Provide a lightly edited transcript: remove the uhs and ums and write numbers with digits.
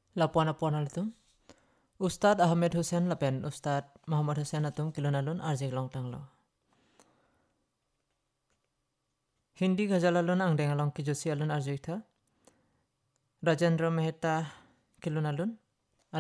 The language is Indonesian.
Lapuan altum. Ustad Ahmed Hussein Lapen Ustad Muhammad Hussein atum kilonalun arjek long tanglo. Hindi gajalalun ang dengalong kijosi alun arjek tha. Rajendra Mehta kilonalun